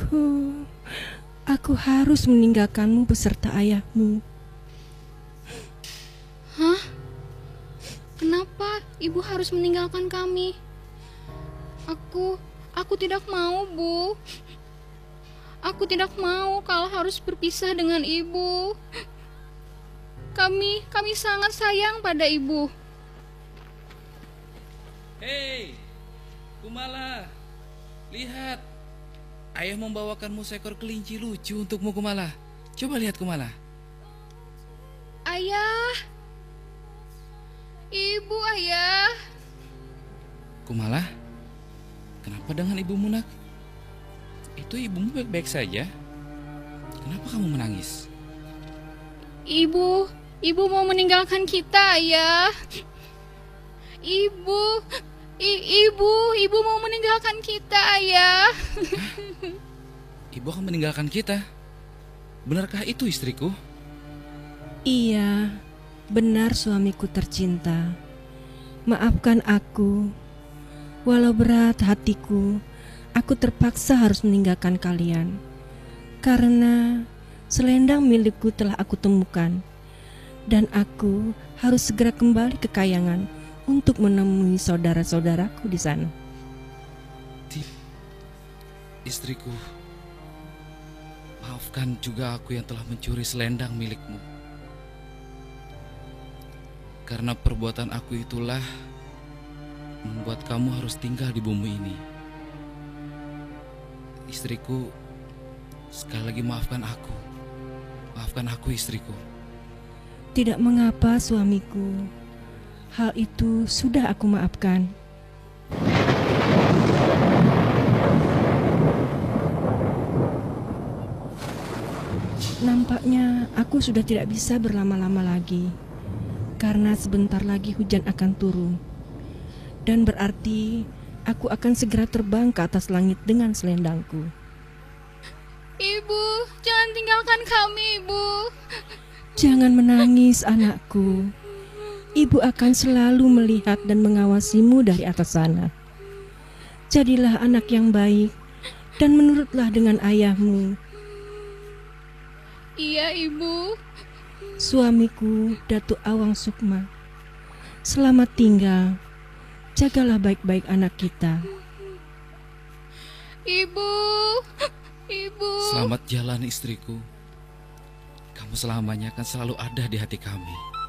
Aku harus meninggalkanmu beserta ayahmu. Hah? Kenapa ibu harus meninggalkan kami? Aku tidak mau, Bu. Aku tidak mau kalau harus berpisah dengan ibu. Kami sangat sayang pada ibu. Hei, Kumala, lihat. Ayah membawakanmu seekor kelinci lucu untukmu, Kumala. Coba lihat, Kumala. Ayah. Ibu, ayah. Kumala, kenapa dengan ibumu, nak? Itu ibumu baik-baik saja. Kenapa kamu menangis? Ibu mau meninggalkan kita, ayah. Ibu mau meninggalkan kita, ayah. Ibu akan meninggalkan kita. Benarkah itu, istriku? Iya, benar suamiku tercinta. Maafkan aku. Walau berat hatiku, aku terpaksa harus meninggalkan kalian. Karena selendang milikku telah aku temukan. Dan aku harus segera kembali ke Kayangan untuk menemui saudara-saudaraku di sana. Istriku, maafkan juga aku yang telah mencuri selendang milikmu. Karena perbuatan aku itulah membuat kamu harus tinggal di bumi ini. Istriku, sekali lagi maafkan aku. Maafkan aku, istriku. Tidak mengapa, suamiku. Hal itu sudah aku maafkan. Nampaknya aku sudah tidak bisa berlama-lama lagi, karena sebentar lagi hujan akan turun. Dan berarti aku akan segera terbang ke atas langit dengan selendangku. Ibu, jangan tinggalkan kami, Ibu. Jangan menangis, anakku. Ibu akan selalu melihat dan mengawasimu dari atas sana. Jadilah anak yang baik dan menurutlah dengan ayahmu. Iya, Ibu. Suamiku, Datuk Awang Sukma. Selamat tinggal. Jagalah baik-baik anak kita. Ibu. Selamat jalan, istriku. Kamu selamanya akan selalu ada di hati kami.